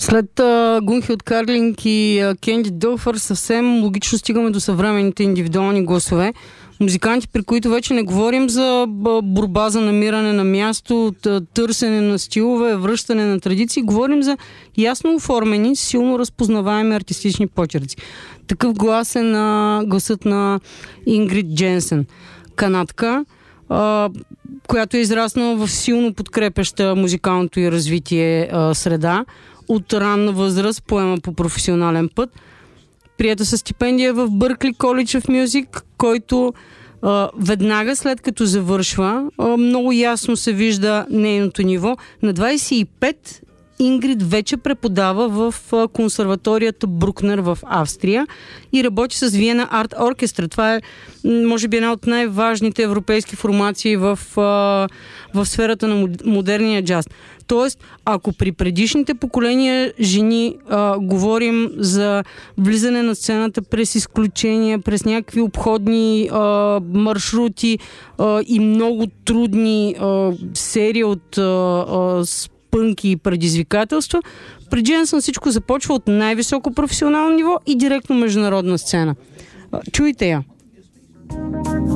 След Гунхилд Карлинг и Кенди Дълфър съвсем логично стигаме до съвременните индивидуални гласове. Музиканти, при които вече не говорим за борба за намиране на място, търсене на стилове, връщане на традиции. Говорим за ясно оформени, силно разпознаваеми артистични почерци. Такъв глас е гласът на Ингрид Дженсен. Канадка, която е израснала в силно подкрепяща музикалното и развитие среда. От ранна възраст поема по професионален път. Приета със стипендия в Бъркли College of Music, който веднага след като завършва, много ясно се вижда нейното ниво. На 25 Ингрид вече преподава в консерваторията Брукнер в Австрия и работи с Виена Арт Оркестра. Това е, може би, една от най-важните европейски формации в сферата на модерния джаз. Тоест, ако при предишните поколения жени говорим за влизане на сцената през изключения, през някакви обходни маршрути и много трудни серии от спънки и предизвикателства, при Дженсън всичко започва от най-високо професионално ниво и директно международна сцена. Чуйте я!